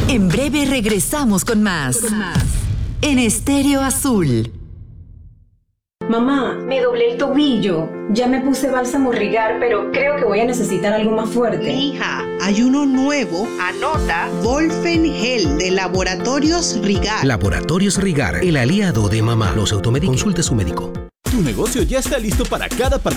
En breve regresamos con más. En Estéreo Azul. Mamá, me doblé el tobillo. Ya me puse bálsamo Rigar, pero creo que voy a necesitar algo más fuerte. Hija, hay uno nuevo. Anota. Volfen Gel de Laboratorios Rigar. Laboratorios Rigar, el aliado de mamá. Los automédicos. Consulte a su médico. Tu negocio ya está listo para cada participación.